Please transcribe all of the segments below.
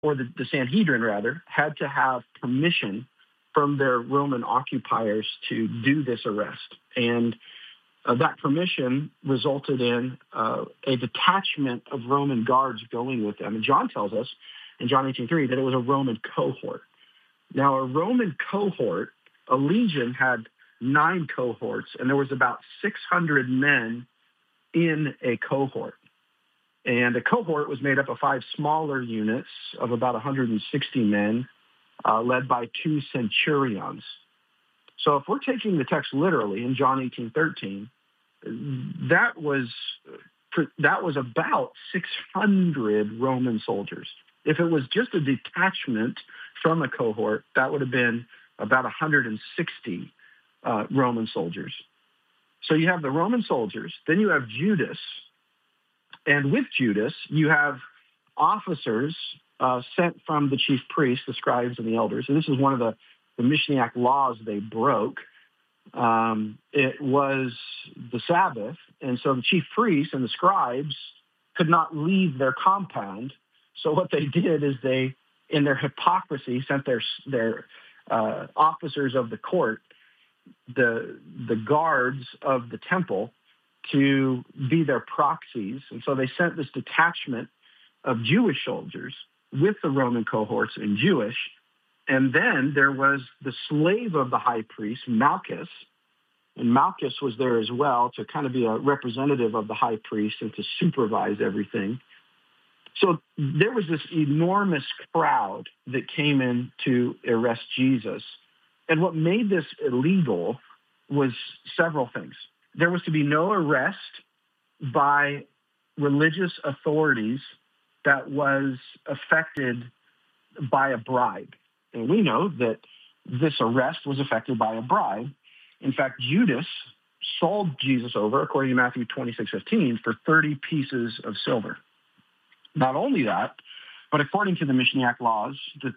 or the Sanhedrin rather, had to have permission from their Roman occupiers to do this arrest. And that permission resulted in a detachment of Roman guards going with them. And John tells us in John 18:3 that it was a Roman cohort. Now, a Roman cohort, a legion had 9 cohorts, and there was about 600 men in a cohort. And a cohort was made up of 5 smaller units of about 160 men, led by 2 centurions. So if we're taking the text literally in John 18:13, that was about 600 Roman soldiers. If it was just a detachment from a cohort, that would have been about 160 Roman soldiers. So you have the Roman soldiers, then you have Judas, and with Judas, you have officers sent from the chief priests, the scribes, and the elders. And this is one of the Mishnaic laws they broke. It was the Sabbath, and so the chief priests and the scribes could not leave their compound. So what they did is they, in their hypocrisy, sent their officers of the court, the guards of the temple, to be their proxies. And so they sent this detachment of Jewish soldiers with the Roman cohorts and Jewish. And then there was the slave of the high priest, Malchus. And Malchus was there as well to kind of be a representative of the high priest and to supervise everything. So there was this enormous crowd that came in to arrest Jesus. And what made this illegal was several things. There was to be no arrest by religious authorities that was affected by a bribe. And we know that this arrest was affected by a bribe. In fact, Judas sold Jesus over, according to Matthew 26:15, for 30 pieces of silver. Not only that, but according to the Mishnaic laws that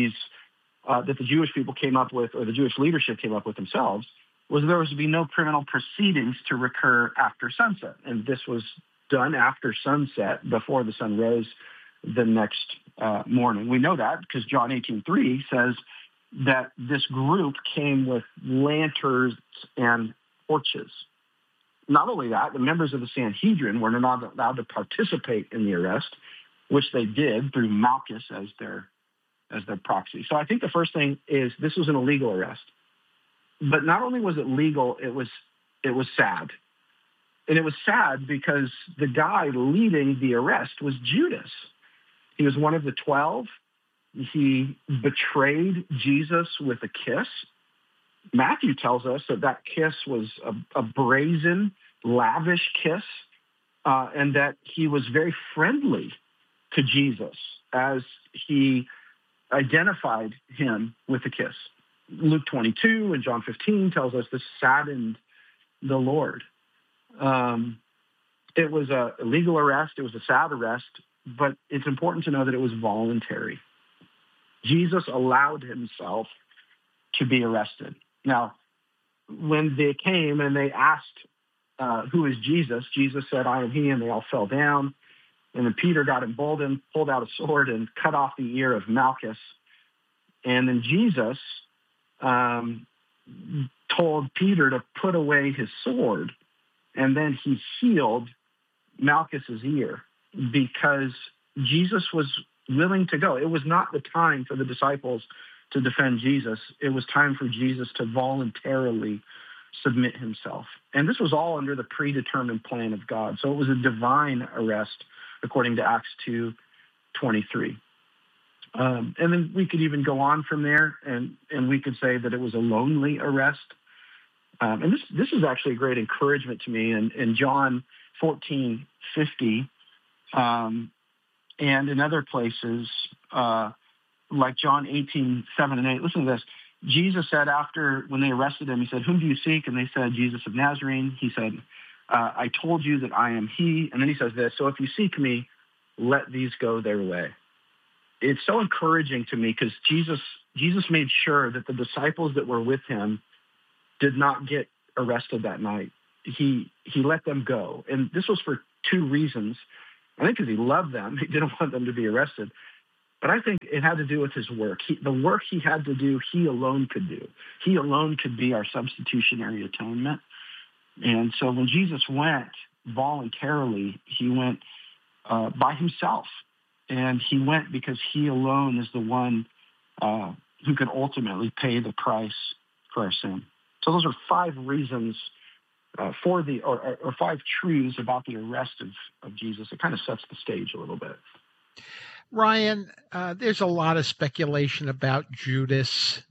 the Jewish people came up with, or the Jewish leadership came up with themselves, was there was to be no criminal proceedings to recur after sunset. And this was done after sunset, before the sun rose the next morning. We know that because John 18:3 says that this group came with lanterns and torches. Not only that, the members of the Sanhedrin were not allowed to participate in the arrest, which they did through Malchus as their proxy. So I think the first thing is this was an illegal arrest. But not only was it legal, it was sad. And it was sad because the guy leading the arrest was Judas. He was one of the 12. He betrayed Jesus with a kiss. Matthew tells us that kiss was a brazen, lavish kiss, and that he was very friendly to Jesus as he identified him with a kiss. Luke 22 and John 15 tells us this saddened the Lord. It was a legal arrest. It was a sad arrest, but it's important to know that it was voluntary. Jesus allowed himself to be arrested. Now, when they came and they asked, who is Jesus? Jesus said, I am he, and they all fell down. And then Peter got emboldened, pulled out a sword, and cut off the ear of Malchus. And then Jesus told Peter to put away his sword, and then he healed Malchus's ear because Jesus was willing to go. It was not the time for the disciples to defend Jesus. It was time for Jesus to voluntarily submit himself. And this was all under the predetermined plan of God. So it was a divine arrest, according to Acts 2:23. And then we could even go on from there, and we could say that it was a lonely arrest. And this is actually a great encouragement to me in John 14:50, and in other places, like John 18:7-8. Listen to this. Jesus said when they arrested him, he said, whom do you seek? And they said, Jesus of Nazarene. He said, I told you that I am he. And then he says this, so if you seek me, let these go their way. It's so encouraging to me because Jesus made sure that the disciples that were with him did not get arrested that night. He let them go. And this was for 2 reasons. I think because he loved them. He didn't want them to be arrested. But I think it had to do with his work. The work he had to do, he alone could do. He alone could be our substitutionary atonement. And so when Jesus went voluntarily, he went by himself. And he went because he alone is the one who could ultimately pay the price for our sin. So those are 5 reasons or 5 truths about the arrest of Jesus. It kind of sets the stage a little bit. Ryan, there's a lot of speculation about Judas.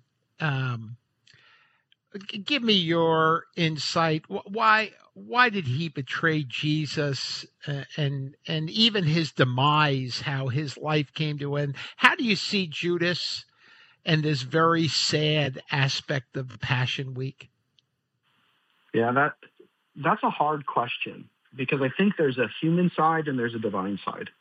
Give me your insight. Why did he betray Jesus, and even his demise, how his life came to end? How do you see Judas and this very sad aspect of Passion Week? Yeah, that's a hard question, because I think there's a human side and there's a divine side.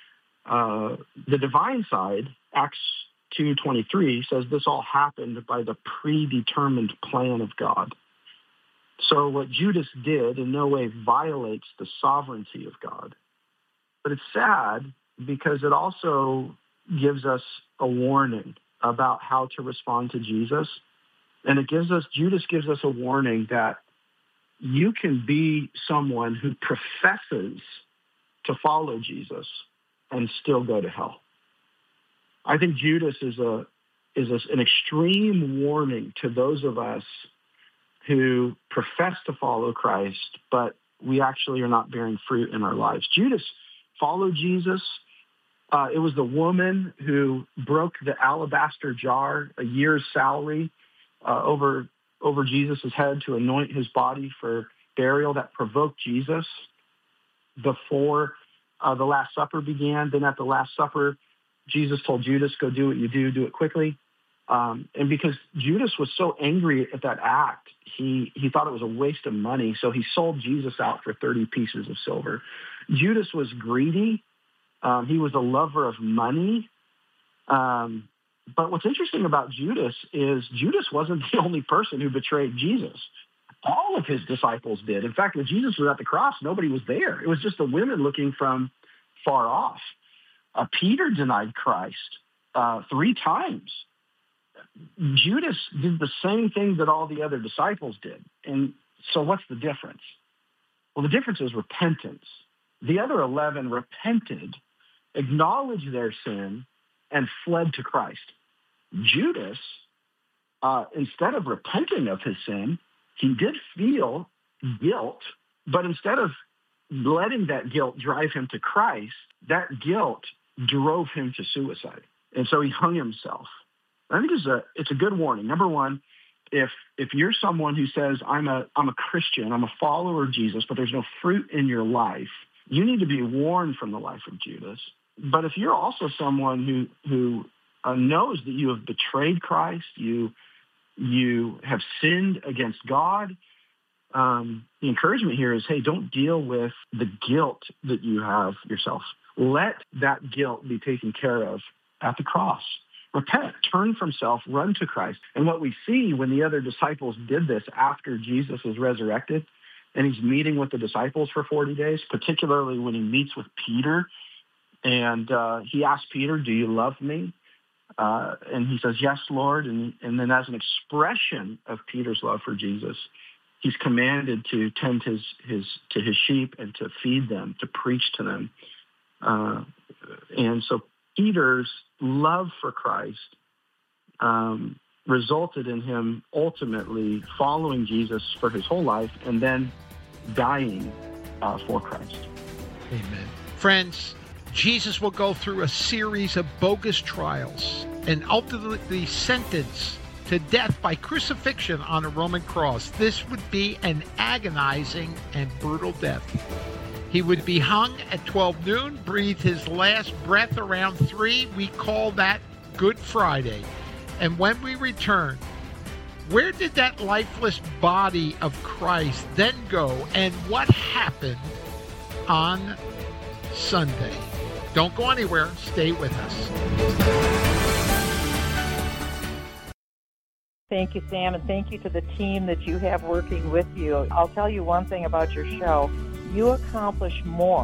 The divine side, Acts 2:23, says this all happened by the predetermined plan of God. So what Judas did in no way violates the sovereignty of God. But it's sad because it also gives us a warning about how to respond to Jesus. And Judas gives us a warning that you can be someone who professes to follow Jesus and still go to hell. I think Judas is an extreme warning to those of us who profess to follow Christ, but we actually are not bearing fruit in our lives. Judas followed Jesus. It was the woman who broke the alabaster jar, a year's salary, over Jesus' head to anoint his body for burial, that provoked Jesus before the Last Supper began. Then at the Last Supper, Jesus told Judas, go do what you do it quickly. And because Judas was so angry at that act, he thought it was a waste of money, so he sold Jesus out for 30 pieces of silver. Judas was greedy. He was a lover of money. But what's interesting about Judas is Judas wasn't the only person who betrayed Jesus. All of his disciples did. In fact, when Jesus was at the cross, nobody was there. It was just the women looking from far off. Peter denied Christ 3 times. Judas did the same thing that all the other disciples did. And so what's the difference? Well, the difference is repentance. The other 11 repented, acknowledged their sin, and fled to Christ. Judas, instead of repenting of his sin, he did feel guilt, but instead of letting that guilt drive him to Christ, that guilt drove him to suicide. And so he hung himself. I think it's a good warning. Number one, if you're someone who says, I'm a Christian, I'm a follower of Jesus, but there's no fruit in your life, you need to be warned from the life of Judas. But if you're also someone who knows that you have betrayed Christ, you have sinned against God, the encouragement here is, hey, don't deal with the guilt that you have yourself. Let that guilt be taken care of at the cross. Repent, turn from self, run to Christ. And what we see when the other disciples did this after Jesus was resurrected, and he's meeting with the disciples for 40 days, particularly when he meets with Peter, and he asks Peter, do you love me? And he says, yes, Lord. And then as an expression of Peter's love for Jesus, he's commanded to tend to his sheep and to feed them, to preach to them. And so Peter's love for Christ resulted in him ultimately following Jesus for his whole life and then dying for Christ. Amen. Friends, Jesus will go through a series of bogus trials and ultimately sentenced to death by crucifixion on a Roman cross. This would be an agonizing and brutal death. He would be hung at 12 noon, breathe his last breath around 3. We call that Good Friday. And when we return, where did that lifeless body of Christ then go, and what happened on Sunday? Don't go anywhere. Stay with us. Thank you, Sam, and thank you to the team that you have working with you. I'll tell you one thing about your show. You accomplish more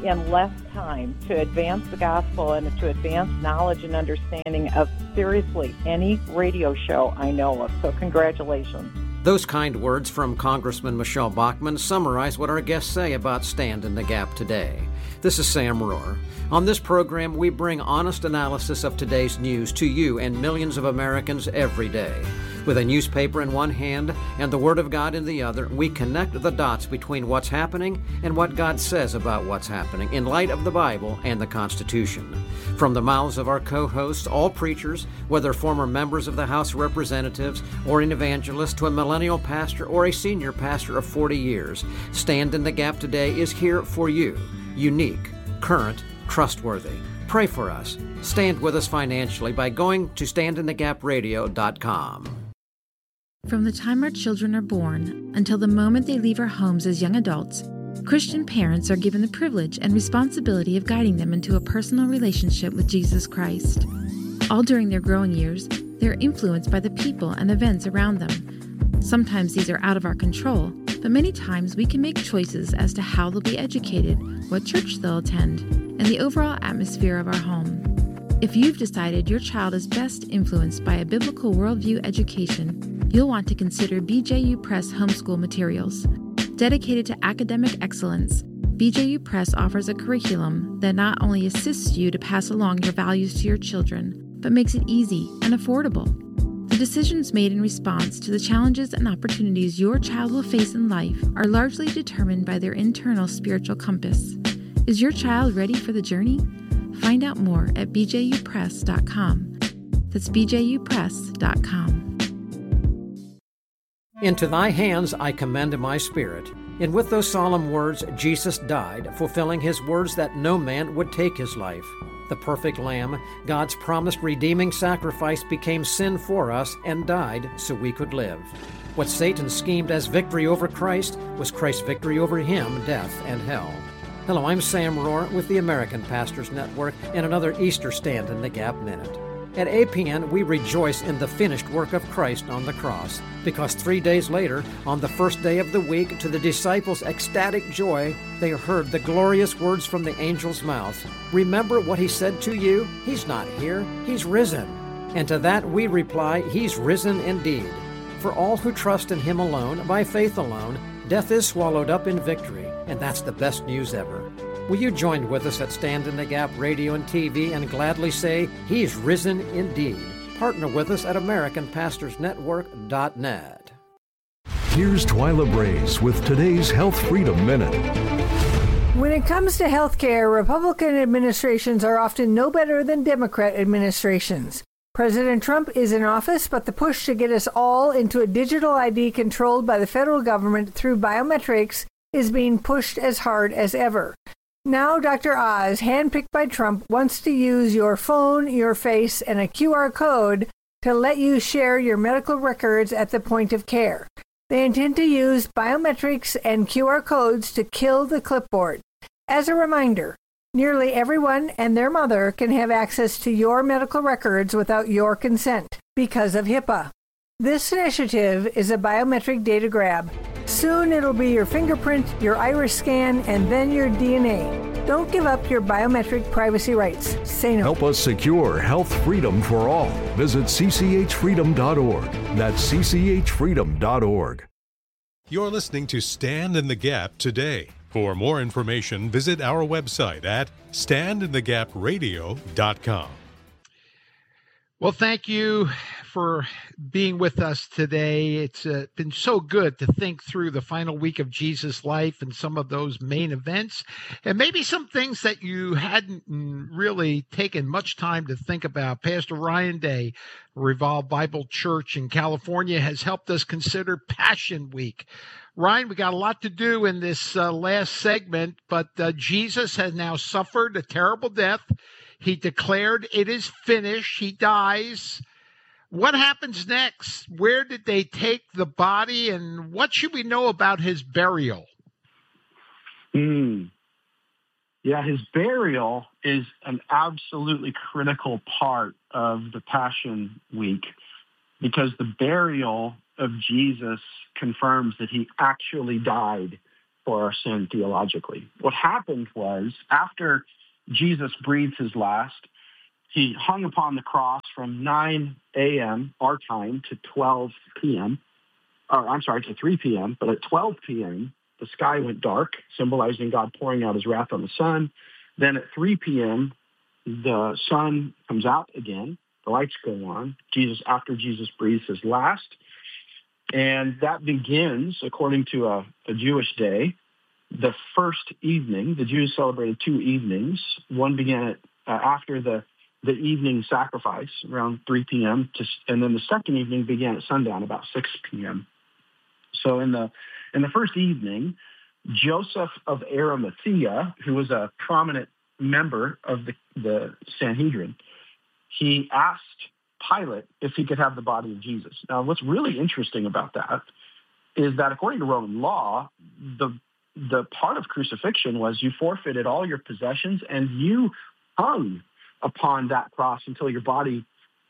in less time to advance the gospel and to advance knowledge and understanding of seriously any radio show I know of. So congratulations. Those kind words from Congressman Michelle Bachmann summarize what our guests say about Stand in the Gap today. This is Sam Rohr. On this program, we bring honest analysis of today's news to you and millions of Americans every day. With a newspaper in one hand and the Word of God in the other, we connect the dots between what's happening and what God says about what's happening in light of the Bible and the Constitution. From the mouths of our co-hosts, all preachers, whether former members of the House of Representatives or an evangelist to a millennial pastor or a senior pastor of 40 years, Stand in the Gap today is here for you. Unique, current, trustworthy. Pray for us. Stand with us financially by going to standinthegapradio.com. From the time our children are born until the moment they leave our homes as young adults, Christian parents are given the privilege and responsibility of guiding them into a personal relationship with Jesus Christ. All during their growing years, they're influenced by the people and events around them. Sometimes these are out of our control, but many times we can make choices as to how they'll be educated, what church they'll attend, and the overall atmosphere of our home. If you've decided your child is best influenced by a biblical worldview education, you'll want to consider BJU Press homeschool materials. Dedicated to academic excellence, BJU Press offers a curriculum that not only assists you to pass along your values to your children, but makes it easy and affordable. The decisions made in response to the challenges and opportunities your child will face in life are largely determined by their internal spiritual compass. Is your child ready for the journey? Find out more at bjupress.com. That's bjupress.com. Into thy hands I commend my spirit. And with those solemn words, Jesus died, fulfilling his words that no man would take his life. The perfect Lamb, God's promised redeeming sacrifice, became sin for us and died so we could live. What Satan schemed as victory over Christ was Christ's victory over him, death, and hell. Hello, I'm Sam Rohr with the American Pastors Network and another Easter Stand in the Gap Minute. At APN, we rejoice in the finished work of Christ on the cross, because 3 days later, on the first day of the week, to the disciples' ecstatic joy, they heard the glorious words from the angel's mouth. Remember what he said to you? He's not here, he's risen. And to that we reply, he's risen indeed. For all who trust in him alone, by faith alone, death is swallowed up in victory, and that's the best news ever. Will you join with us at Stand in the Gap Radio and TV and gladly say, he's risen indeed? Partner with us at AmericanPastorsNetwork.net. Here's Twyla Brace with today's Health Freedom Minute. When it comes to health care, Republican administrations are often no better than Democrat administrations. President Trump is in office, but the push to get us all into a digital ID controlled by the federal government through biometrics is being pushed as hard as ever. Now Dr. Oz, handpicked by Trump, wants to use your phone, your face, and a QR code to let you share your medical records at the point of care. They intend to use biometrics and QR codes to kill the clipboard. As a reminder, nearly everyone and their mother can have access to your medical records without your consent because of HIPAA. This initiative is a biometric data grab. Soon it'll be your fingerprint, your iris scan, and then your DNA. Don't give up your biometric privacy rights. Say no. Help us secure health freedom for all. Visit cchfreedom.org. That's cchfreedom.org. You're listening to Stand in the Gap today. For more information, visit our website at standinthegapradio.com. Well, thank you for being with us today. It's been so good to think through the final week of Jesus' life and some of those main events, and maybe some things that you hadn't really taken much time to think about. Pastor Ryan Day, Revolve Bible Church in California, has helped us consider Passion Week. Ryan, we got a lot to do in this last segment, but Jesus has now suffered a terrible death. He declared it is finished. He dies. What happens next? Where did they take the body, and what should we know about his burial? Yeah, his burial is an absolutely critical part of the Passion Week, because the burial of Jesus confirms that he actually died for our sin theologically. What happened was, after Jesus breathed his last, he hung upon the cross from 9 a.m. our time to 12 p.m., to 3 p.m., but at 12 p.m., the sky went dark, symbolizing God pouring out his wrath on the sun. Then at 3 p.m., the sun comes out again, the lights go on, after Jesus breathes his last. And that begins, according to a Jewish day, the first evening. The Jews celebrated 2 evenings. One began after the evening sacrifice around 3 p.m., and then the second evening began at sundown, about 6 p.m. So in the first evening, Joseph of Arimathea, who was a prominent member of the Sanhedrin, he asked Pilate if he could have the body of Jesus. Now, what's really interesting about that is that according to Roman law, the part of crucifixion was you forfeited all your possessions and you hung upon that cross until your body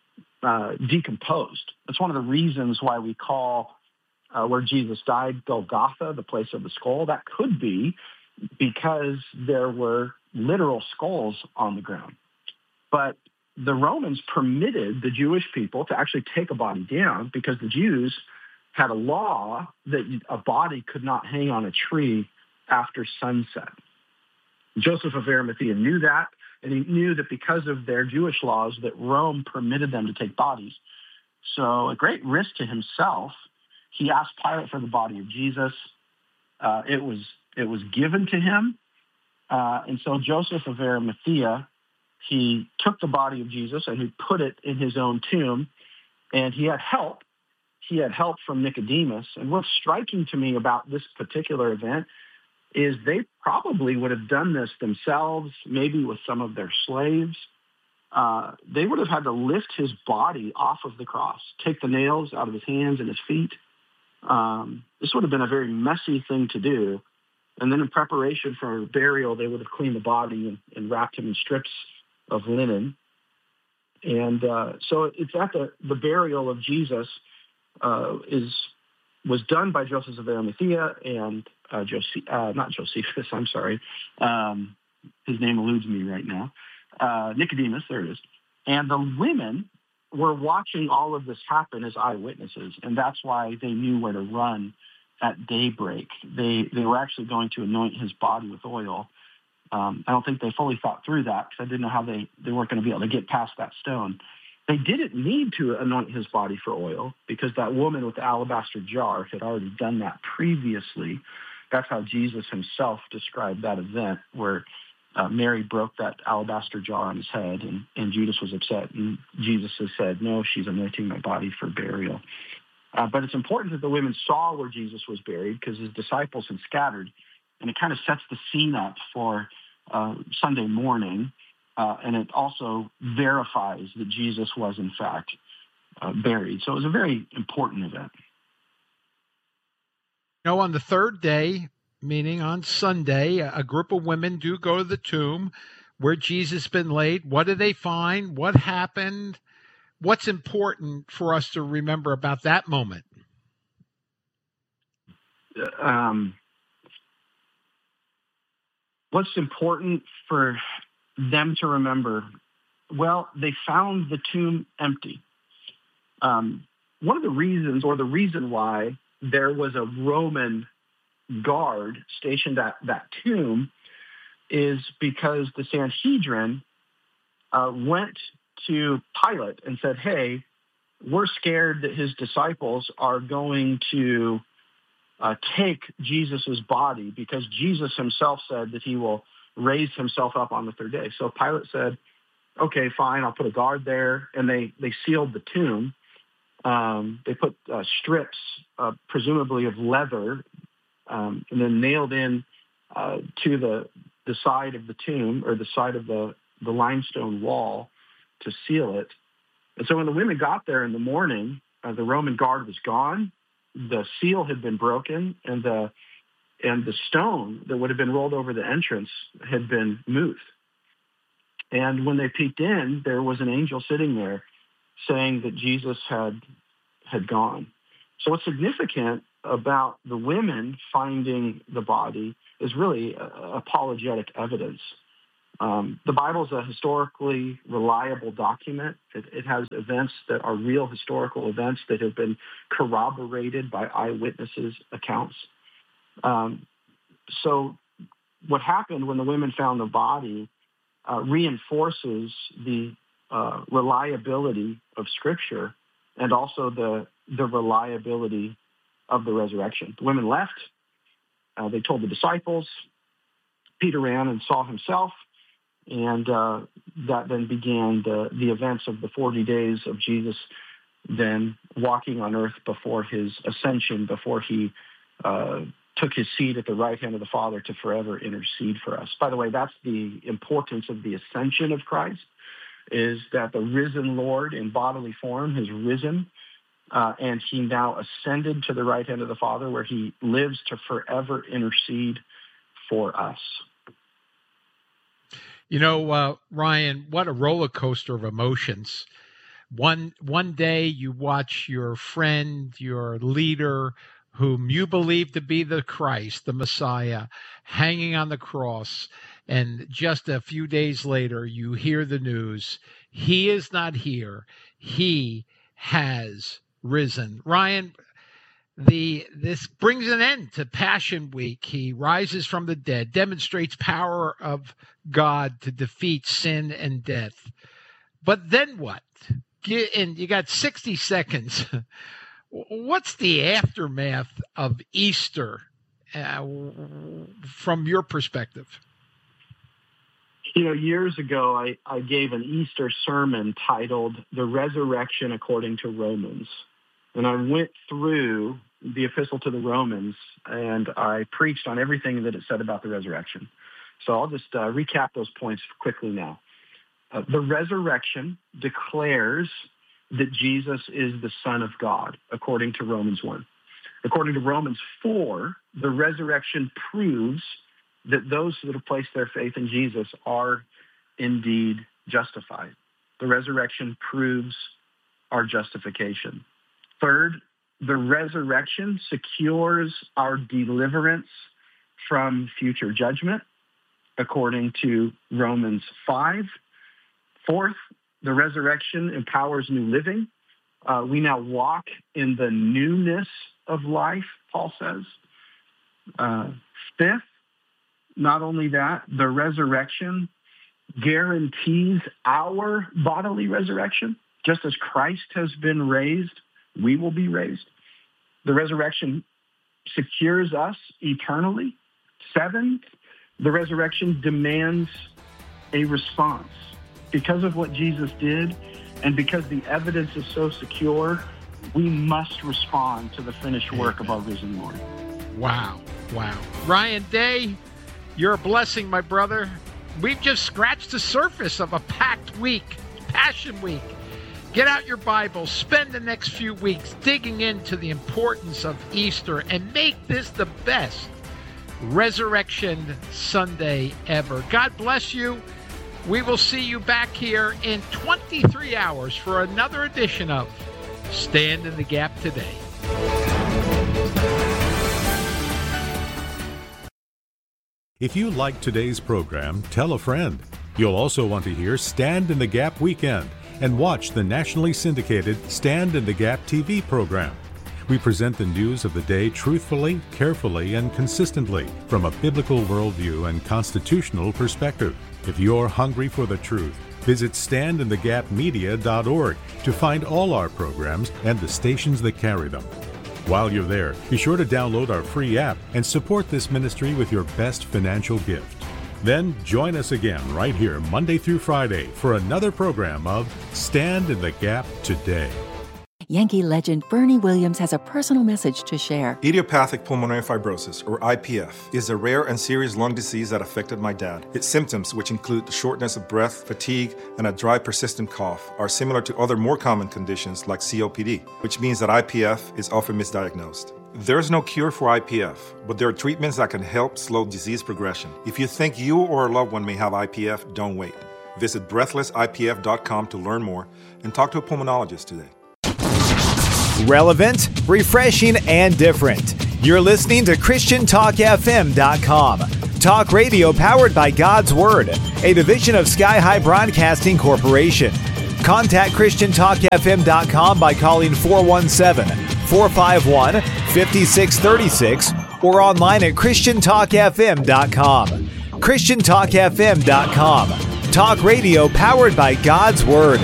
decomposed. That's one of the reasons why we call where Jesus died Golgotha, the place of the skull. That could be because there were literal skulls on the ground. But the Romans permitted the Jewish people to actually take a body down because the Jews had a law that a body could not hang on a tree after sunset. Joseph of Arimathea knew that, and he knew that because of their Jewish laws that Rome permitted them to take bodies. So at great risk to himself, he asked Pilate for the body of Jesus. It was given to him. And so Joseph of Arimathea, he took the body of Jesus and he put it in his own tomb, and he had help. He had help from Nicodemus. And what's striking to me about this particular event is they probably would have done this themselves, maybe with some of their slaves. They would have had to lift his body off of the cross, take the nails out of his hands and his feet. This would have been a very messy thing to do. And then in preparation for burial, they would have cleaned the body and wrapped him in strips of linen. And so it's at the burial of Jesus was done by Joseph of Arimathea and not Josephus, I'm sorry. His name eludes me right now. Nicodemus, there it is. And the women were watching all of this happen as eyewitnesses, and that's why they knew where to run at daybreak. They were actually going to anoint his body with oil. I don't think they fully thought through that because I didn't know how they weren't going to be able to get past that stone. They didn't need to anoint his body for oil because that woman with the alabaster jar had already done that previously. That's how Jesus himself described that event where Mary broke that alabaster jar on his head, and Judas was upset. And Jesus has said, no, she's anointing my body for burial. But it's important that the women saw where Jesus was buried because his disciples had scattered, and it kind of sets the scene up for Sunday morning, and it also verifies that Jesus was, in fact, buried. So it was a very important event. On the third day, meaning on Sunday, a group of women do go to the tomb where Jesus has been laid. What do they find? What happened? What's important for us to remember about that moment? What's important for them to remember? Well, they found the tomb empty. One of the reasons, or the reason why there was a Roman guard stationed at that tomb is because the Sanhedrin went to Pilate and said, hey, we're scared that his disciples are going to take Jesus' body because Jesus himself said that he will raise himself up on the third day. So Pilate said, okay, fine, I'll put a guard there. And they sealed the tomb. They put strips, presumably of leather, and then nailed in to the side of the tomb or the side of the limestone wall to seal it. And so when the women got there in the morning, the Roman guard was gone. The seal had been broken, and the stone that would have been rolled over the entrance had been moved. And when they peeked in, there was an angel sitting there saying that Jesus had gone. So what's significant about the women finding the body is really apologetic evidence. The Bible is a historically reliable document. It has events that are real historical events that have been corroborated by eyewitnesses' accounts. So what happened when the women found the body reinforces the reliability of Scripture and also the reliability of the resurrection. The women left. They told the disciples. Peter ran and saw himself. And that then began the events of the 40 days of Jesus then walking on earth before his ascension, before he took his seat at the right hand of the Father to forever intercede for us. By the way, that's the importance of the ascension of Christ, is that the risen Lord in bodily form has risen, and he now ascended to the right hand of the Father, where he lives to forever intercede for us. You know, Ryan, what a roller coaster of emotions. One day you watch your friend, your leader, whom you believe to be the Christ, the Messiah, hanging on the cross. And just a few days later, you hear the news. He is not here. He has risen. Ryan, this brings an end to Passion Week. He rises from the dead, demonstrates power of God to defeat sin and death. But then what? And you got 60 seconds. What's the aftermath of Easter from your perspective? You know, years ago, I gave an Easter sermon titled The Resurrection According to Romans. And I went through the epistle to the Romans, and I preached on everything that it said about the resurrection. So I'll just recap those points quickly now. The resurrection declares that Jesus is the Son of God, according to Romans 1. According to Romans 4, the resurrection proves that those that have placed their faith in Jesus are indeed justified. The resurrection proves our justification. Third, the resurrection secures our deliverance from future judgment, according to Romans 5. Fourth, the resurrection empowers new living. We now walk in the newness of life, Paul says. Fifth, not only that, the resurrection guarantees our bodily resurrection. Just as Christ has been raised, we will be raised. The resurrection secures us eternally. Seventh, the resurrection demands a response. Because of what Jesus did, and because the evidence is so secure, we must respond to the finished work of our risen Lord. Wow. Ryan Day, you're a blessing, my brother. We've just scratched the surface of a packed week, Passion Week. Get out your Bible, spend the next few weeks digging into the importance of Easter, and make this the best Resurrection Sunday ever. God bless you. We will see you back here in 23 hours for another edition of Stand in the Gap Today. If you liked today's program, tell a friend. You'll also want to hear Stand in the Gap Weekend and watch the nationally syndicated Stand in the Gap TV program. We present the news of the day truthfully, carefully, and consistently from a biblical worldview and constitutional perspective. If you're hungry for the truth, visit standinthegapmedia.org to find all our programs and the stations that carry them. While you're there, be sure to download our free app and support this ministry with your best financial gift. Then join us again right here Monday through Friday for another program of Stand in the Gap Today. Yankee legend Bernie Williams has a personal message to share. Idiopathic pulmonary fibrosis, or IPF, is a rare and serious lung disease that affected my dad. Its symptoms, which include shortness of breath, fatigue, and a dry, persistent cough, are similar to other more common conditions like COPD, which means that IPF is often misdiagnosed. There's no cure for IPF, but there are treatments that can help slow disease progression. If you think you or a loved one may have IPF, don't wait. Visit breathlessipf.com to learn more and talk to a pulmonologist today. Relevant, refreshing, and different. You're listening to ChristianTalkFM.com. Talk radio powered by God's Word, a division of Sky High Broadcasting Corporation. Contact ChristianTalkFM.com by calling 417-451-5636 or online at ChristianTalkFM.com. ChristianTalkFM.com. Talk radio powered by God's Word.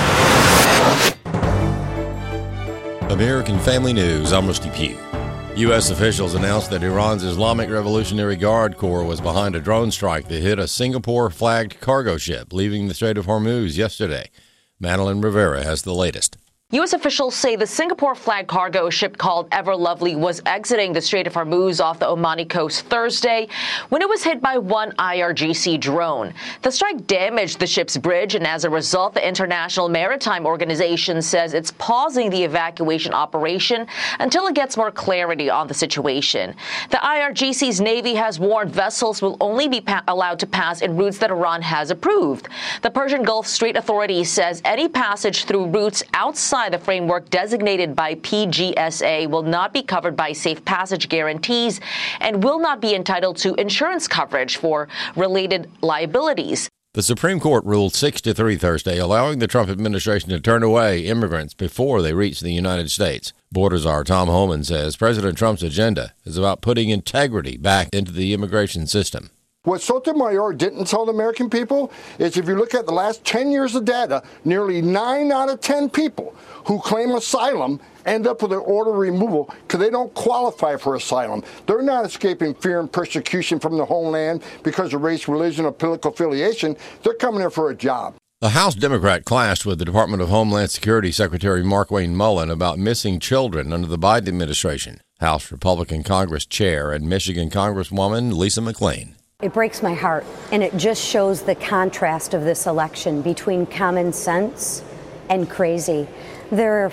American Family News, I'm Rusty Pugh. U.S. officials announced that Iran's Islamic Revolutionary Guard Corps was behind a drone strike that hit a Singapore-flagged cargo ship leaving the Strait of Hormuz yesterday. Madeline Rivera has the latest. U.S. officials say the Singapore-flagged cargo ship called Ever Lovely was exiting the Strait of Hormuz off the Omani coast Thursday when it was hit by one IRGC drone. The strike damaged the ship's bridge, and as a result, the International Maritime Organization says it's pausing the evacuation operation until it gets more clarity on the situation. The IRGC's Navy has warned vessels will only be allowed to pass in routes that Iran has approved. The Persian Gulf Strait Authority says any passage through routes outside the framework designated by PGSA will not be covered by safe passage guarantees and will not be entitled to insurance coverage for related liabilities. The Supreme Court ruled 6-3 Thursday, allowing the Trump administration to turn away immigrants before they reach the United States. Border czar Tom Homan says President Trump's agenda is about putting integrity back into the immigration system. What Sotomayor didn't tell the American people is if you look at the last 10 years of data, nearly 9 out of 10 people who claim asylum end up with an order of removal because they don't qualify for asylum. They're not escaping fear and persecution from the homeland because of race, religion, or political affiliation. They're coming here for a job. The House Democrat clashed with the Department of Homeland Security Secretary Markwayne Mullin about missing children under the Biden administration. House Republican Congress Chair and Michigan Congresswoman Lisa McClain. It breaks my heart, and it just shows the contrast of this election between common sense and crazy. There are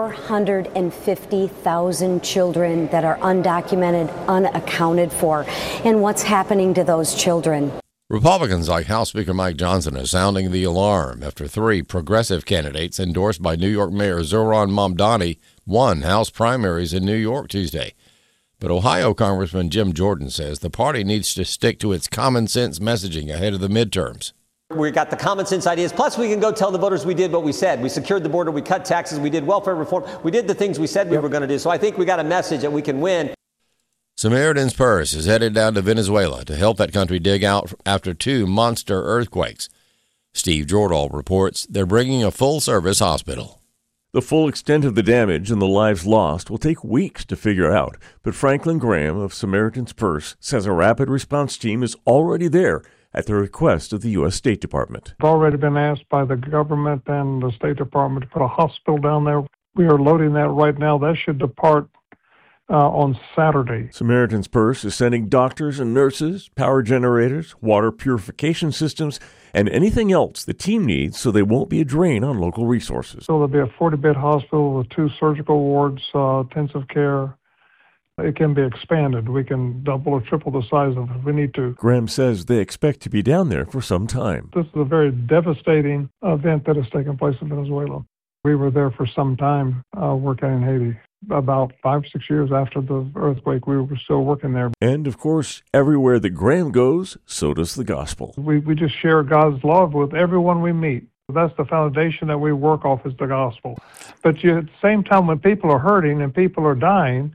450,000 children that are undocumented, unaccounted for, and what's happening to those children? Republicans like House Speaker Mike Johnson are sounding the alarm after 3 progressive candidates endorsed by New York Mayor Zohran Mamdani won House primaries in New York Tuesday. But Ohio Congressman Jim Jordan says the party needs to stick to its common sense messaging ahead of the midterms. We got the common sense ideas. Plus, we can go tell the voters we did what we said. We secured the border. We cut taxes. We did welfare reform. We did the things we said we were going to do. So I think we got a message that we can win. Samaritan's Purse is headed down to Venezuela to help that country dig out after 2 monster earthquakes. Steve Jordahl reports they're bringing a full-service hospital. The full extent of the damage and the lives lost will take weeks to figure out, but Franklin Graham of Samaritan's Purse says a rapid response team is already there at the request of the U.S. State Department. I've already been asked by the government and the State Department to put a hospital down there. We are loading that right now. That should depart on Saturday. Samaritan's Purse is sending doctors and nurses, power generators, water purification systems, and anything else the team needs so they won't be a drain on local resources. So there'll be a 40-bed hospital with 2 surgical wards, intensive care. It can be expanded. We can double or triple the size of it if we need to. Graham says they expect to be down there for some time. This is a very devastating event that has taken place in Venezuela. We were there for some time working in Haiti. About 5-6 years after the earthquake, we were still working there. And, of course, everywhere that Graham goes, so does the gospel. We just share God's love with everyone we meet. That's the foundation that we work off is the gospel. But at the same time, when people are hurting and people are dying,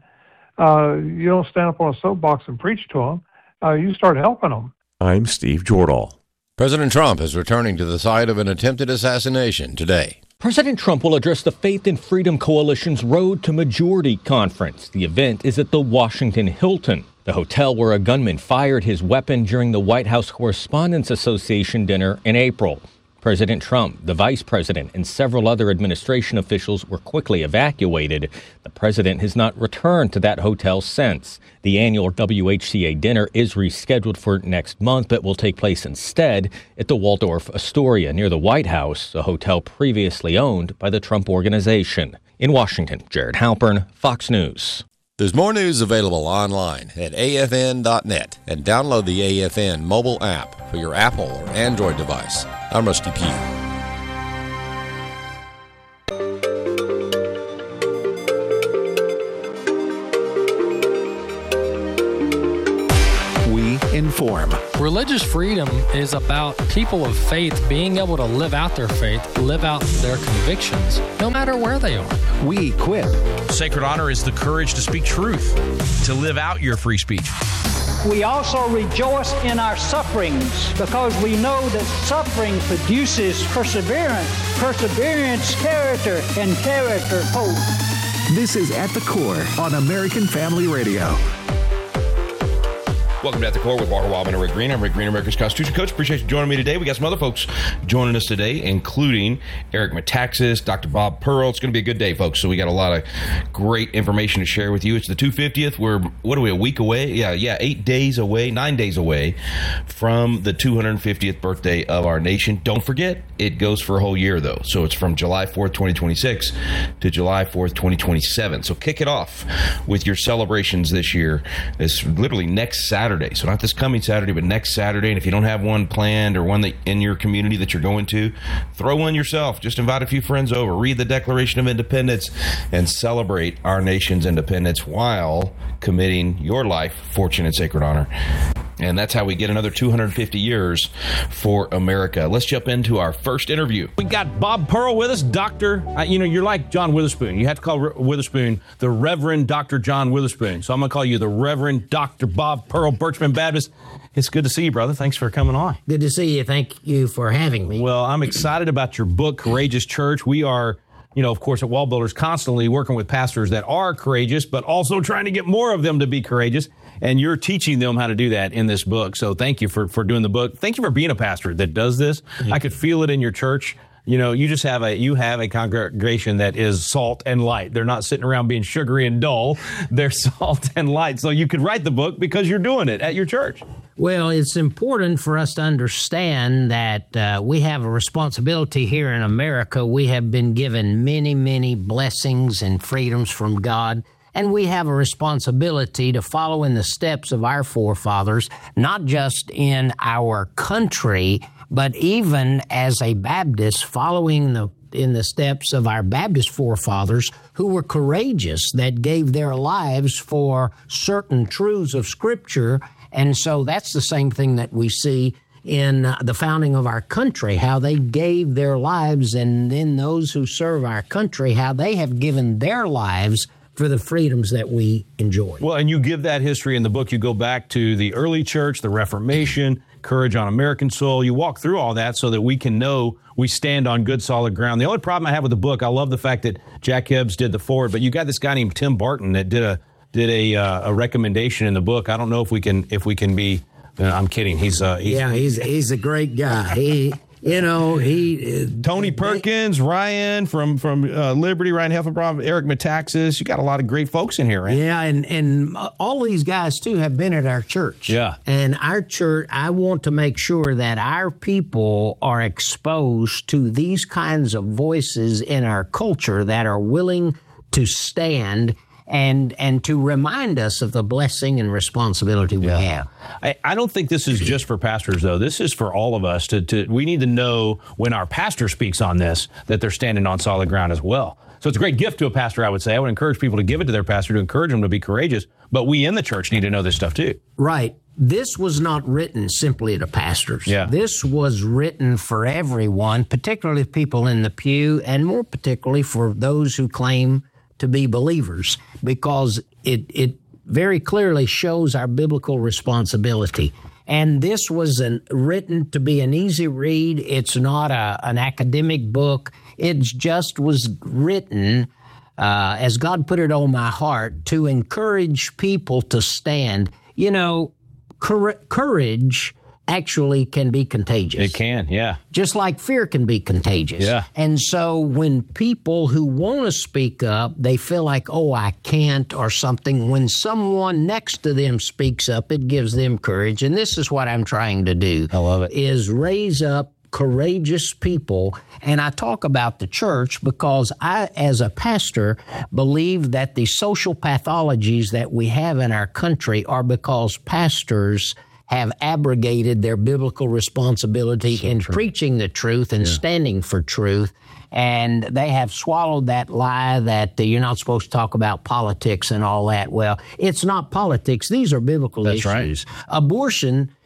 you don't stand up on a soapbox and preach to them. You start helping them. I'm Steve Jordahl. President Trump is returning to the site of an attempted assassination today. President Trump will address the Faith and Freedom Coalition's Road to Majority conference. The event is at the Washington Hilton, the hotel where a gunman fired his weapon during the White House Correspondents Association dinner in April. President Trump, the vice president, and several other administration officials were quickly evacuated. The president has not returned to that hotel since. The annual WHCA dinner is rescheduled for next month, but will take place instead at the Waldorf Astoria near the White House, a hotel previously owned by the Trump Organization. In Washington, Jared Halpern, Fox News. There's more news available online at afn.net and download the AFN mobile app for your Apple or Android device. I'm Rusty Pugh. reform. Religious freedom is about people of faith being able to live out their faith, live out their convictions, no matter where they are. We equip. Sacred honor is the courage to speak truth, to live out your free speech. We also rejoice in our sufferings because we know that suffering produces perseverance, perseverance, character, and character, hope. This is At the Core on American Family Radio. Welcome to At the Core with Walter Wildman and Rick Green. I'm Rick Green, America's Constitution Coach. Appreciate you joining me today. We got some other folks joining us today, including Eric Metaxas, Dr. Bob Pearl. It's going to be a good day, folks. So we got a lot of great information to share with you. It's the 250th. We're, what are we, a week away? Yeah, 8 days away, 9 days away from the 250th birthday of our nation. Don't forget, it goes for a whole year, though. So it's from July 4th, 2026 to July 4th, 2027. So kick it off with your celebrations this year. It's literally next Saturday. So not this coming Saturday, but next Saturday. And if you don't have one planned or one that in your community that you're going to, throw one yourself. Just invite a few friends over, read the Declaration of Independence, and celebrate our nation's independence while committing your life, fortune, and sacred honor. And that's how we get another 250 years for America. Let's jump into our first interview. We got Bob Pearl with us, Doctor. You're like John Witherspoon. You have to call Witherspoon the Reverend Dr. John Witherspoon. So I'm going to call you the Reverend Dr. Bob Pearl, Birchman Baptist. It's good to see you, brother. Thanks for coming on. Good to see you. Thank you for having me. Well, I'm excited about your book, Courageous Church. We are, of course, at Wall Builders constantly working with pastors that are courageous, but also trying to get more of them to be courageous. And you're teaching them how to do that in this book. So thank you for doing the book. Thank you for being a pastor that does this. I could feel it in your church. You just have a congregation that is salt and light. They're not sitting around being sugary and dull. They're salt and light. So you could write the book because you're doing it at your church. Well, it's important for us to understand that we have a responsibility here in America. We have been given many, many blessings and freedoms from God. And we have a responsibility to follow in the steps of our forefathers, not just in our country, but even as a Baptist, following in the steps of our Baptist forefathers who were courageous, that gave their lives for certain truths of Scripture. And so that's the same thing that we see in the founding of our country, how they gave their lives, and then those who serve our country, how they have given their lives for the freedoms that we enjoy. Well, and you give that history in the book. You go back to the early church, the Reformation, courage on American soil. You walk through all that so that we can know we stand on good, solid ground. The only problem I have with the book, I love the fact that Jack Hibbs did the foreword, but you got this guy named Tim Barton that did a recommendation in the book. I don't know if we can be. I'm kidding. He's a great guy. Tony Perkins, Ryan from Liberty, Ryan Heffenbaum, Eric Metaxas. You got a lot of great folks in here, right? Yeah, and all these guys too have been at our church. Yeah, and our church, I want to make sure that our people are exposed to these kinds of voices in our culture that are willing to stand and to remind us of the blessing and responsibility we have. I don't think this is just for pastors, though. This is for all of us. We need to know when our pastor speaks on this that they're standing on solid ground as well. So it's a great gift to a pastor, I would say. I would encourage people to give it to their pastor, to encourage them to be courageous. But we in the church need to know this stuff, too. Right. This was not written simply to pastors. Yeah. This was written for everyone, particularly people in the pew, and more particularly for those who claim to be believers, because it very clearly shows our biblical responsibility. And this was written to be an easy read. It's not an academic book. It just was written, as God put it on my heart, to encourage people to stand. Courage actually can be contagious. It can, yeah. Just like fear can be contagious. Yeah. And so when people who want to speak up, they feel like, oh, I can't or something. When someone next to them speaks up, it gives them courage. And this is what I'm trying to do. I love it. Is raise up courageous people. And I talk about the church because I, as a pastor, believe that the social pathologies that we have in our country are because pastors have abrogated their biblical responsibility in preaching the truth and standing for truth. And they have swallowed that lie that you're not supposed to talk about politics and all that. Well, it's not politics. These are biblical issues. Right. Abortion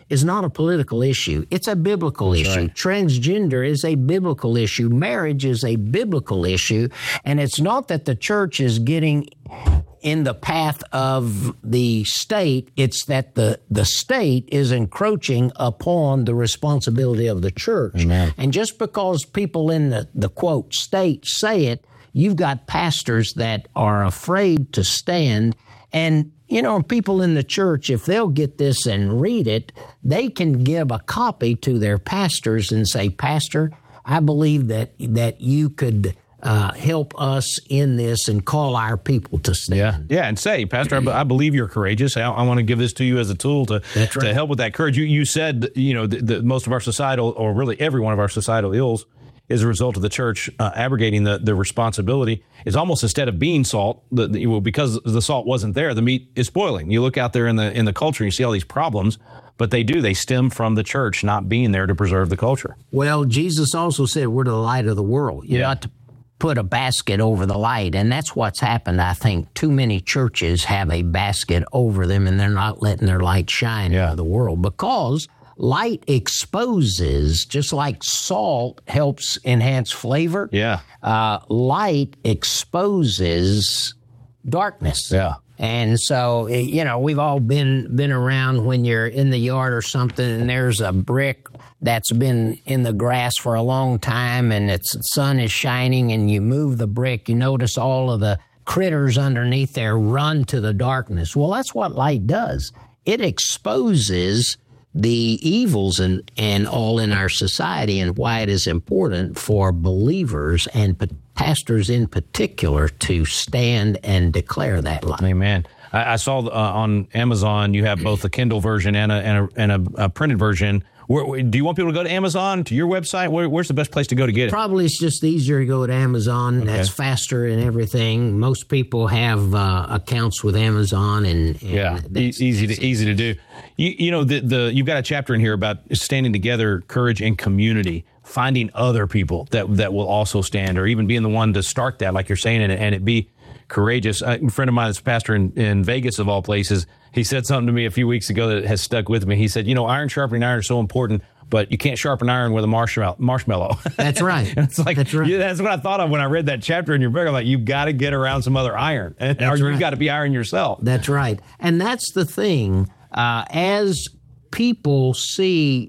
is not a political issue. It's a biblical issue. right. Transgender is a biblical issue. Marriage is a biblical issue. And it's not that the church is getting in the path of the state. It's that the state is encroaching upon the responsibility of the church. Amen. And just because people in the quote state say it, you've got pastors that are afraid to stand. And people in the church, if they'll get this and read it, they can give a copy to their pastors and say, Pastor, I believe that you could help us in this and call our people to stand. Yeah, and say, Pastor, I believe you're courageous. I want to give this to you as a tool to help with that courage. You said, that most of our societal, or really every one of our societal ills, is a result of the church abrogating the responsibility. It's almost, instead of being salt, because the salt wasn't there, the meat is spoiling. You look out there in the culture, and you see all these problems, but they stem from the church not being there to preserve the culture. Well, Jesus also said we're the light of the world. You're not to put a basket over the light, and that's what's happened. I think too many churches have a basket over them, and they're not letting their light shine into the world, because light exposes, just like salt helps enhance flavor. Yeah. Light exposes darkness. Yeah. And so, we've all been around when you're in the yard or something and there's a brick that's been in the grass for a long time and the sun is shining and you move the brick, you notice all of the critters underneath there run to the darkness. Well, that's what light does. It exposes the evils and all in our society, and why it is important for believers and pastors in particular to stand and declare that light. Amen. I saw on Amazon you have both a Kindle version and a printed version. Do you want people to go to Amazon, to your website? Where's the best place to go to get it? Probably it's just easier to go to Amazon. Okay. That's faster and everything. Most people have accounts with Amazon, and easy to do. You've got a chapter in here about standing together, courage, and community. Finding other people that will also stand, or even being the one to start that, like you're saying, and it be courageous. A friend of mine that's a pastor in Vegas, of all places, he said something to me a few weeks ago that has stuck with me. He said, iron sharpening iron is so important, but you can't sharpen iron with a marshmallow. That's right. It's like, that's right. That's what I thought of when I read that chapter in your book. I'm like, you've got to get around some other iron, or you've got to be iron yourself. That's right. And that's the thing. As people see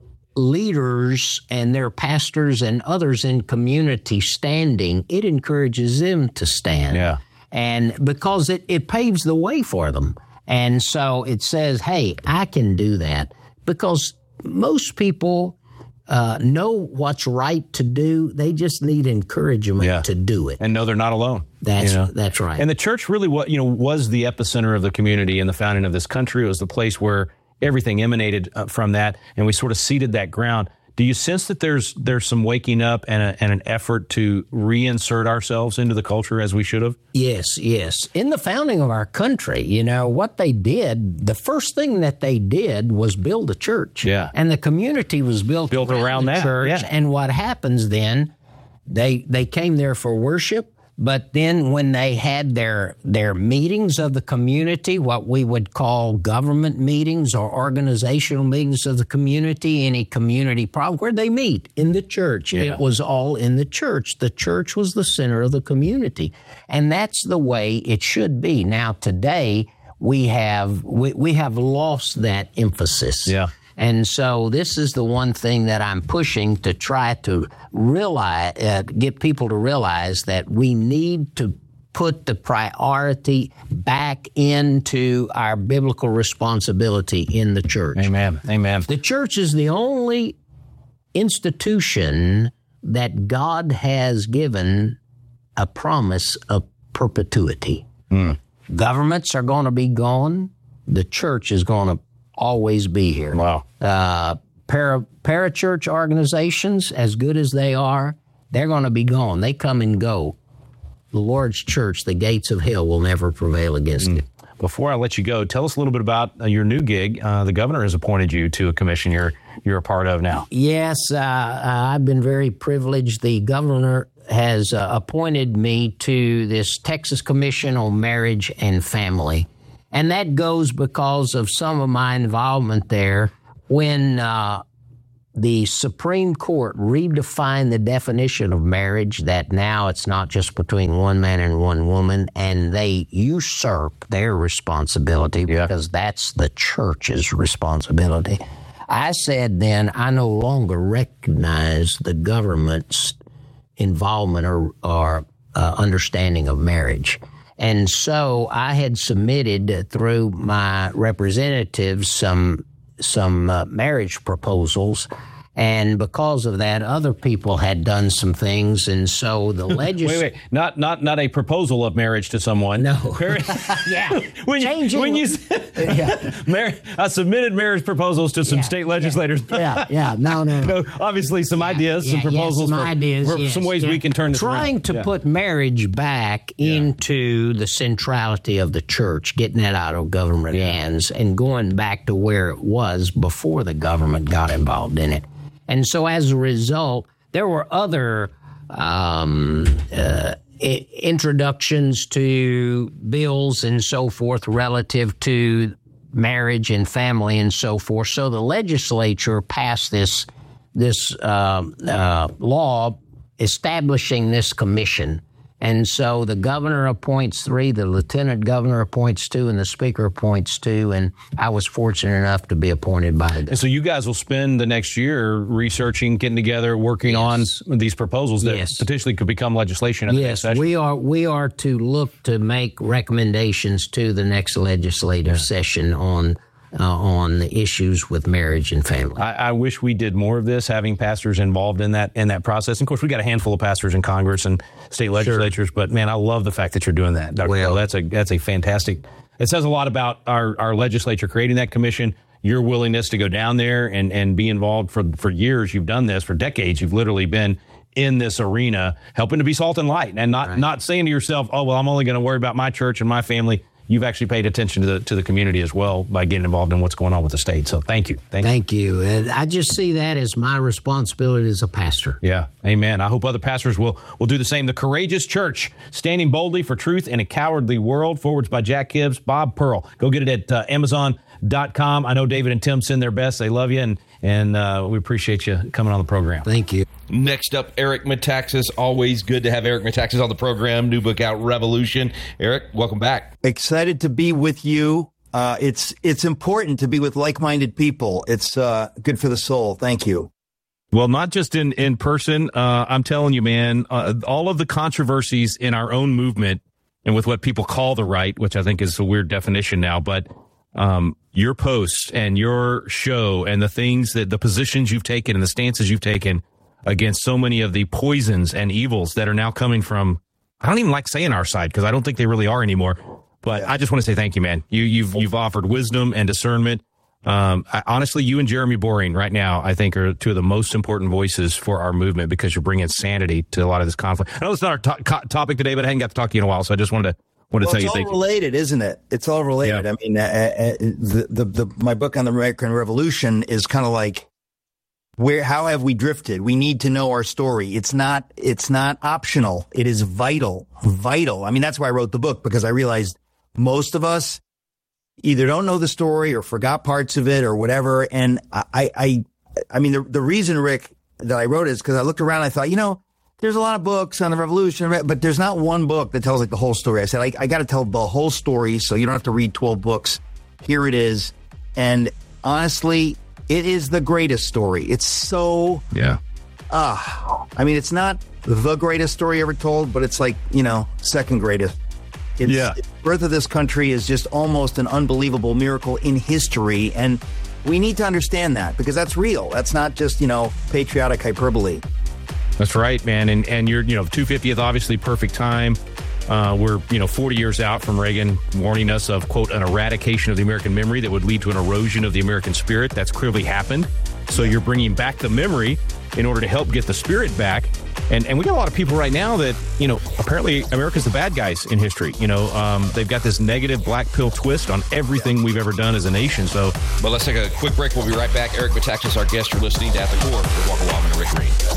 leaders and their pastors and others in community standing, it encourages them to stand. Yeah. And because it paves the way for them. And so it says, hey, I can do that. Because most people know what's right to do. They just need encouragement to do it. And know they're not alone. That's right. And the church really was the epicenter of the community and the founding of this country. It was the place where everything emanated from that, and we sort of seeded that ground. Do you sense that there's some waking up and an effort to reinsert ourselves into the culture as we should have? Yes. In the founding of our country, what they did, the first thing that they did was build a church. Yeah. And the community was built around that church. Yeah. And what happens then, they came there for worship. But then when they had their meetings of the community, what we would call government meetings or organizational meetings of the community, any community problem, where'd they meet? In the church. Yeah. It was all in the church. The church was the center of the community. And that's the way it should be. Now, today, we have lost that emphasis. Yeah. And so this is the one thing that I'm pushing to try to realize, get people to realize that we need to put the priority back into our biblical responsibility in the church. Amen. The church is the only institution that God has given a promise of perpetuity. Governments are going to be gone. The church is going to always be here. Wow. Parachurch organizations, as good as they are, they're going to be gone. They come and go. The Lord's church, the gates of hell will never prevail against it. Before I let you go, tell us a little bit about your new gig. The governor has appointed you to a commission you're a part of now. Yes, I've been very privileged. The governor has appointed me to this Texas Commission on Marriage and Family. And that goes because of some of my involvement there when the Supreme Court redefined the definition of marriage, that now it's not just between one man and one woman, and they usurp their responsibility because that's the church's responsibility. I said then, I no longer recognize the government's involvement or understanding of marriage. And so I had submitted through my representatives some marriage proposals, and because of that, other people had done some things, and so the legislature... Wait, not a proposal of marriage to someone. No. Yeah. when you I submitted marriage proposals to some state legislators. No. Obviously, some ideas, some proposals, some ways we can turn this around. Trying to put marriage back into the centrality of the church, getting that out of government hands, and going back to where it was before the government got involved in it. And so as a result, there were other introductions to bills and so forth relative to marriage and family and so forth. So the legislature passed this law establishing this commission. And so the governor appoints 3, the lieutenant governor appoints 2, and the speaker appoints 2. And I was fortunate enough to be appointed by them. And so you guys will spend the next year researching, getting together, working on these proposals that potentially could become legislation. Yes, we are to look to make recommendations to the next legislative session on the issues with marriage and family. I wish we did more of this, having pastors involved in that process. And of course, we got a handful of pastors in Congress and state legislatures, but man, I love the fact that you're doing that, Dr. Hill. That's a fantastic. It says a lot about our legislature creating that commission. Your willingness to go down there and be involved for years. You've done this for decades. You've literally been in this arena, helping to be salt and light, and not saying to yourself, "Oh, well, I'm only going to worry about my church and my family." You've actually paid attention to the community as well by getting involved in what's going on with the state. So thank you. Thank you. And I just see that as my responsibility as a pastor. Yeah. Amen. I hope other pastors will do the same. The Courageous Church, standing boldly for truth in a cowardly world. Forwards by Jack Hibbs, Bob Pearl. Go get it at Amazon.com. I know David and Tim send their best. They love you, and we appreciate you coming on the program. Thank you. Next up, Eric Metaxas. Always good to have Eric Metaxas on the program. New book out, Revolution. Eric, welcome back. Excited to be with you. It's important to be with like-minded people. It's good for the soul. Thank you. Well, not just in person. I'm telling you, man, all of the controversies in our own movement and with what people call the right, which I think is a weird definition now, but your posts and your show and the positions you've taken and the stances you've taken against so many of the poisons and evils that are now coming from, I don't even like saying our side because I don't think they really are anymore. But I just want to say thank you, man. You've offered wisdom and discernment. Honestly, you and Jeremy Boring right now, I think, are 2 of the most important voices for our movement because you're bringing sanity to a lot of this conflict. I know it's not our topic today, but I hadn't got to talk to you in a while, so I just wanted to tell you thank you. It's all related, isn't it? It's all related. Yeah. I mean, my book on the American Revolution is kind of like, how have we drifted? We need to know our story. It's not optional. It is vital. I mean, that's why I wrote the book, because I realized most of us either don't know the story or forgot parts of it or whatever. And I mean, the reason, Rick, that I wrote it is because I looked around and I thought, there's a lot of books on the revolution, but there's not one book that tells like the whole story. I said, I got to tell the whole story so you don't have to read 12 books. Here it is. And honestly, it is the greatest story. It's so... Yeah. I mean, it's not the greatest story ever told, but it's like, second greatest. The birth of this country is just almost an unbelievable miracle in history. And we need to understand that because that's real. That's not just, patriotic hyperbole. That's right, man. And you're, 250th, obviously perfect time. We're, 40 years out from Reagan warning us of, quote, an eradication of the American memory that would lead to an erosion of the American spirit. That's clearly happened. So you're bringing back the memory in order to help get the spirit back. And we got a lot of people right now that, apparently America's the bad guys in history. They've got this negative black pill twist on everything we've ever done as a nation. So, but let's take a quick break. We'll be right back. Eric Metaxas, our guest. You're listening to At the Core with Walker Wildman and Rick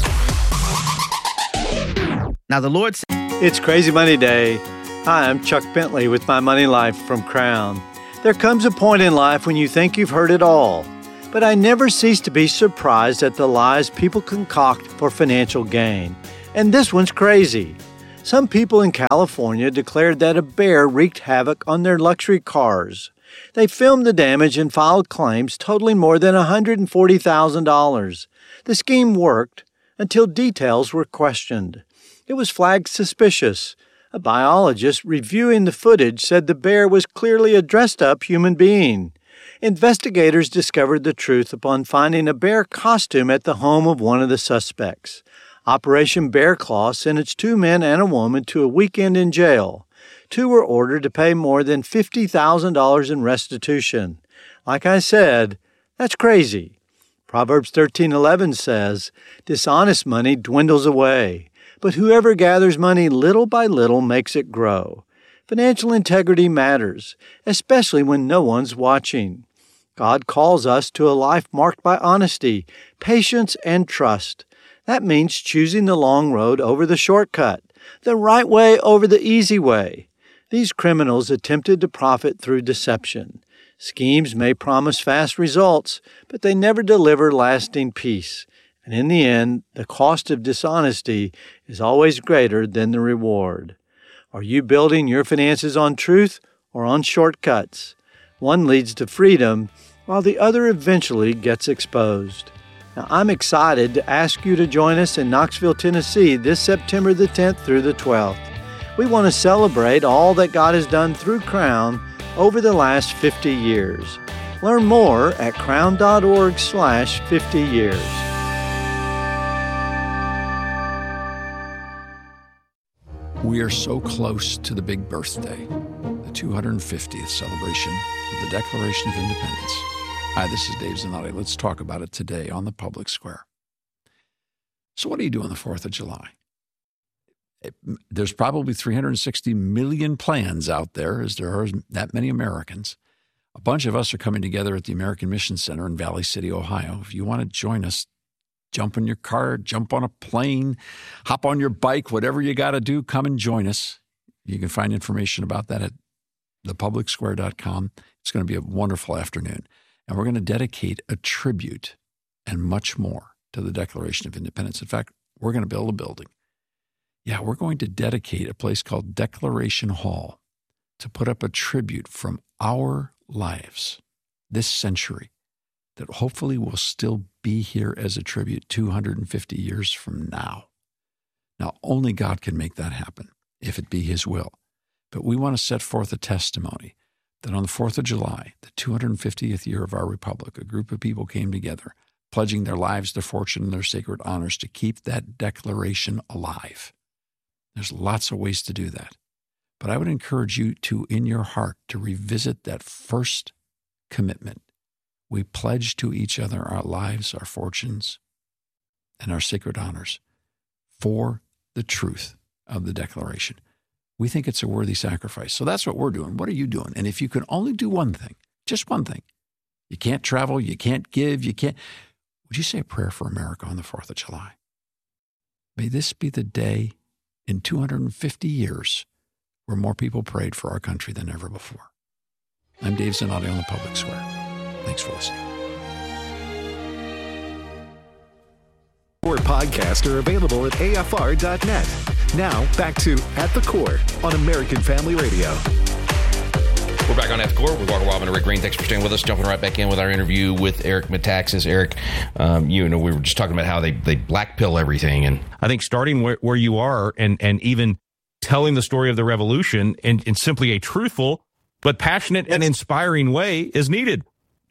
Green. Now, the Lord said, it's Crazy Money Day. Hi, I'm Chuck Bentley with My Money Life from Crown. There comes a point in life when you think you've heard it all. But I never cease to be surprised at the lies people concoct for financial gain. And this one's crazy. Some people in California declared that a bear wreaked havoc on their luxury cars. They filmed the damage and filed claims totaling more than $140,000. The scheme worked until details were questioned. It was flagged suspicious. A biologist reviewing the footage said the bear was clearly a dressed-up human being. Investigators discovered the truth upon finding a bear costume at the home of one of the suspects. Operation Bear Claw sentenced 2 men and a woman to a weekend in jail. 2 were ordered to pay more than $50,000 in restitution. Like I said, that's crazy. Proverbs 13:11 says, "Dishonest money dwindles away, but whoever gathers money little by little makes it grow." Financial integrity matters, especially when no one's watching. God calls us to a life marked by honesty, patience, and trust. That means choosing the long road over the shortcut, the right way over the easy way. These criminals attempted to profit through deception. Schemes may promise fast results, but they never deliver lasting peace. And in the end, the cost of dishonesty is always greater than the reward. Are you building your finances on truth or on shortcuts? One leads to freedom, while the other eventually gets exposed. Now, I'm excited to ask you to join us in Knoxville, Tennessee this September the 10th through the 12th. We want to celebrate all that God has done through Crown over the last 50 years. Learn more at crown.org/50 years. We are so close to the big birthday, the 250th celebration of the Declaration of Independence. Hi, this is Dave Zanotti. Let's talk about it today on the Public Square. So what do you do on the 4th of July? There's probably 360 million plans out there, as there are that many Americans. A bunch of us are coming together at the American Mission Center in Valley City, Ohio. If you want to join us, jump in your car, jump on a plane, hop on your bike, whatever you got to do, come and join us. You can find information about that at thepublicsquare.com. It's going to be a wonderful afternoon. And we're going to dedicate a tribute and much more to the Declaration of Independence. In fact, we're going to build a building. Yeah, we're going to dedicate a place called Declaration Hall to put up a tribute from our lives this century that hopefully will still be here as a tribute 250 years from now. Now, only God can make that happen, if it be His will. But we want to set forth a testimony that on the 4th of July, the 250th year of our republic, a group of people came together, pledging their lives, their fortune, and their sacred honors to keep that declaration alive. There's lots of ways to do that. But I would encourage you to, in your heart, to revisit that first commitment. We pledge to each other our lives, our fortunes, and our sacred honors for the truth of the Declaration. We think it's a worthy sacrifice. So that's what we're doing. What are you doing? And if you can only do one thing, just one thing, you can't travel, you can't give, would you say a prayer for America on the 4th of July? May this be the day in 250 years where more people prayed for our country than ever before. I'm Dave Zanotti on the Public Square. Thanks for listening. More podcasts are available at afr.net. Now, back to At the Core on American Family Radio. We're back on At the Core with Walker Wildman and Rick Green. Thanks for staying with us. Jumping right back in with our interview with Eric Metaxas. Eric, we were just talking about how they black pill everything. And I think starting where you are and even telling the story of the revolution in simply a truthful but passionate and inspiring way is needed.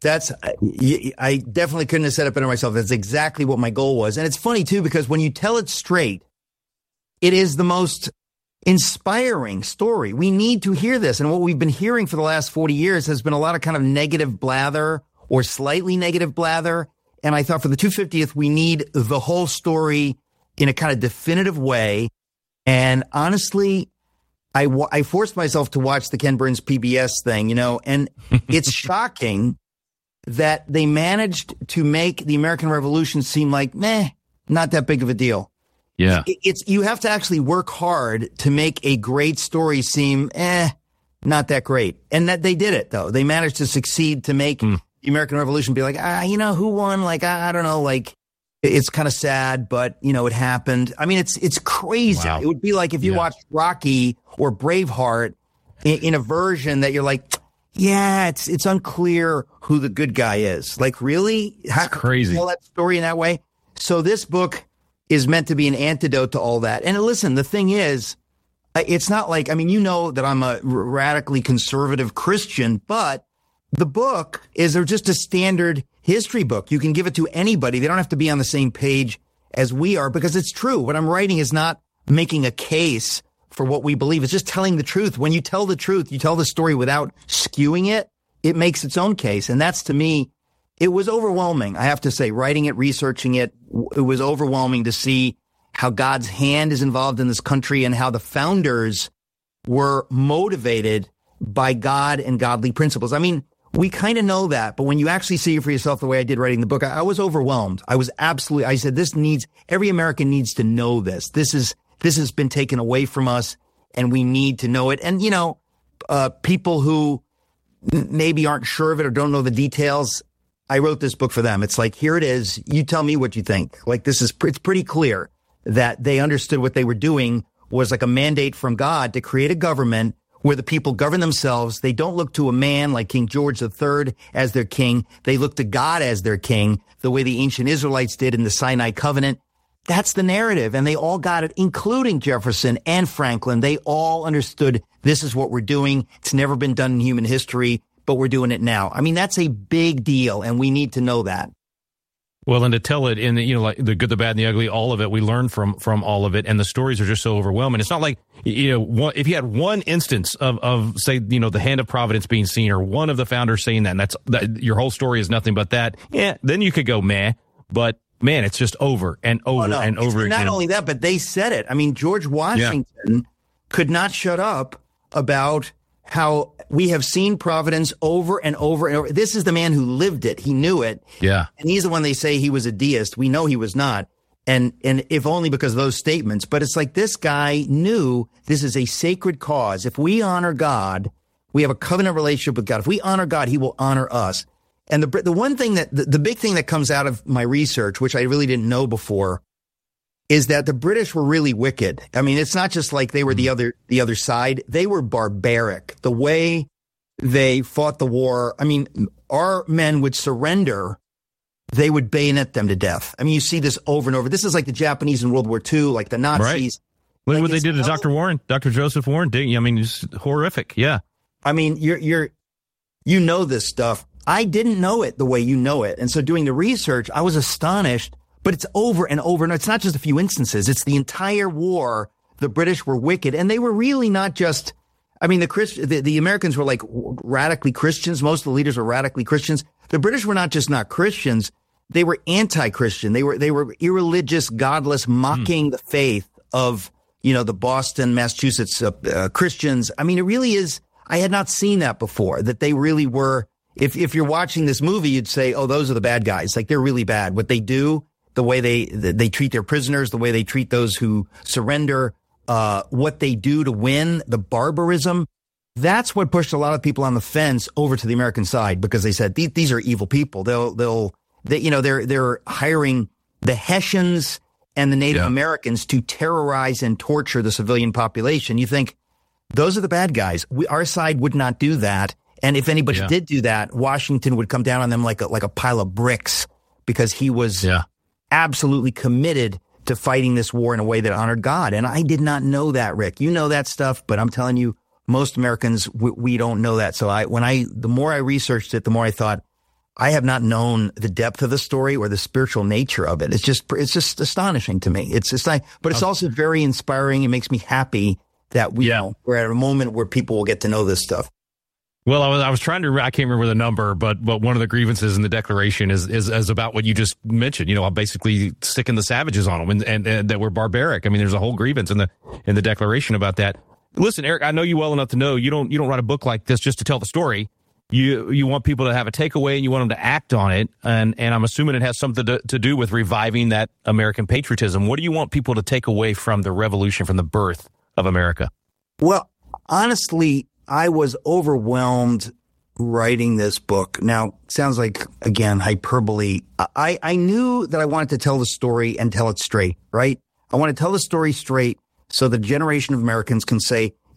I definitely couldn't have said it better myself. That's exactly what my goal was. And it's funny, too, because when you tell it straight, it is the most inspiring story. We need to hear this. And what we've been hearing for the last 40 years has been a lot of kind of negative blather or slightly negative blather. And I thought for the 250th, we need the whole story in a kind of definitive way. And honestly, I forced myself to watch the Ken Burns PBS thing, and it's shocking that they managed to make the American Revolution seem like, not that big of a deal. Yeah. You have to actually work hard to make a great story seem, not that great. And that they did it, though. They managed to succeed to make the American Revolution, be like, who won? Like, I don't know, like, it's kind of sad, but, it happened. I mean, it's crazy. Wow. It would be like if you watched Rocky or Braveheart in a version that you're like, yeah, it's unclear who the good guy is. Like, really? That's crazy. Tell that story in that way? So this book is meant to be an antidote to all that. And listen, the thing is, it's not like, that I'm a radically conservative Christian, but the book is just a standard history book. You can give it to anybody. They don't have to be on the same page as we are, because it's true. What I'm writing is not making a case for what we believe. It's just telling the truth. When you tell the truth, you tell the story without skewing it, it makes its own case. And that's, to me, it was overwhelming. I have to say, writing it, researching it, it was overwhelming to see how God's hand is involved in this country and how the founders were motivated by God and godly principles. We kind of know that, but when you actually see it for yourself the way I did writing the book, I was overwhelmed. I said, every American needs to know this. This has been taken away from us, and we need to know it. And, people who maybe aren't sure of it or don't know the details, I wrote this book for them. It's like, here it is. You tell me what you think. Like, it's pretty clear that they understood what they were doing was like a mandate from God to create a government where the people govern themselves. They don't look to a man like King George III as their king. They look to God as their king, the way the ancient Israelites did in the Sinai covenant. That's the narrative. And they all got it, including Jefferson and Franklin. They all understood this is what we're doing. It's never been done in human history, but we're doing it now. That's a big deal, and we need to know that. Well, and to tell it in like the good, the bad, and the ugly, all of it, we learn from all of it, and the stories are just so overwhelming. It's not like if you had one instance of say the hand of providence being seen, or one of the founders saying that, and that your whole story is nothing but that. Yeah, then you could go meh, but man, it's just over and over and over again. Not only that, but they said it. George Washington could not shut up about how we have seen providence over and over and over. This is the man who lived it. He knew it. Yeah. And he's the one they say he was a deist. We know he was not. And if only because of those statements. But it's like this guy knew this is a sacred cause. If we honor God, we have a covenant relationship with God. If we honor God, he will honor us. And the one thing the big thing that comes out of my research, which I really didn't know before, is that the British were really wicked. It's not just like they were the other side. They were barbaric. The way they fought the war, our men would surrender. They would bayonet them to death. You see this over and over. This is like the Japanese in World War II, like the Nazis. Right. Look what they did to Dr. Warren, Dr. Joseph Warren. It's horrific. Yeah. You know this stuff. I didn't know it the way you know it. And so doing the research, I was astonished. But it's over and over. And it's not just a few instances. It's the entire war. The British were wicked. And they were really not just, the Americans were like radically Christians. Most of the leaders were radically Christians. The British were not just not Christians. They were anti-Christian. They were irreligious, godless, mocking the faith of, the Boston, Massachusetts Christians. It really is. I had not seen that before, that they really were. If you're watching this movie, you'd say, oh, those are the bad guys. Like, they're really bad. What they do, the way they treat their prisoners, the way they treat those who surrender, what they do to win, the barbarism. That's what pushed a lot of people on the fence over to the American side, because they said these are evil people. They're hiring the Hessians and the Native Americans to terrorize and torture the civilian population. You think those are the bad guys. Our side would not do that. And if anybody did do that, Washington would come down on them like a pile of bricks, because he was absolutely committed to fighting this war in a way that honored God. And I did not know that, Rick. You know that stuff, but I'm telling you, most Americans, we don't know that. So the more I researched it, the more I thought, I have not known the depth of the story or the spiritual nature of it. It's just astonishing to me. It's also very inspiring. It makes me happy that we're at a moment where people will get to know this stuff. Well, I was trying to, I can't remember the number, but one of the grievances in the Declaration is about what you just mentioned, basically sticking the savages on them and that we're barbaric. There's a whole grievance in the Declaration about that. Listen, Eric, I know you well enough to know you don't write a book like this just to tell the story. You want people to have a takeaway and you want them to act on it. And I'm assuming it has something to do with reviving that American patriotism. What do you want people to take away from the revolution, from the birth of America? Well, honestly, I was overwhelmed writing this book, now sounds like, again, hyperbole. I knew that I wanted to tell the story and tell it straight, right? I want to tell the story straight so the generation of Americans can say,